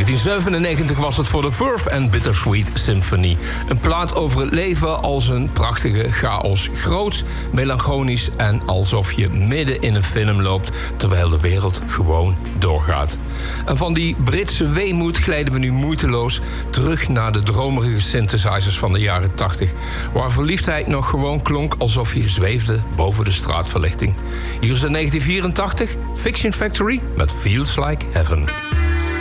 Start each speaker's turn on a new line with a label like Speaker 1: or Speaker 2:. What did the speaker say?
Speaker 1: 1997 was het voor The Verve and Bittersweet Symphony. Een plaat over het leven als een prachtige chaos. Groots, melancholisch en alsof je midden in een film loopt, terwijl de wereld gewoon doorgaat. En van die Britse weemoed glijden we nu moeiteloos terug naar de dromerige synthesizers van de jaren 80... waar verliefdheid nog gewoon klonk alsof je zweefde boven de straatverlichting. Hier is in 1984 Fiction Factory met Feels Like Heaven.